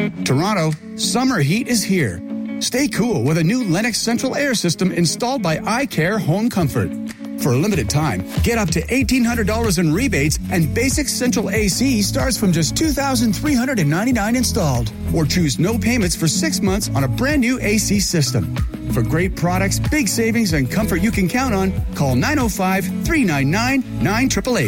Toronto, summer heat is here. Stay cool with a new Lennox Central Air System installed by iCare Home Comfort. For a limited time, get up to $1,800 in rebates, and basic central AC starts from just $2,399 installed. Or choose no payments for 6 months on a brand new AC system. For great products, big savings, and comfort you can count on, call 905-399-9888.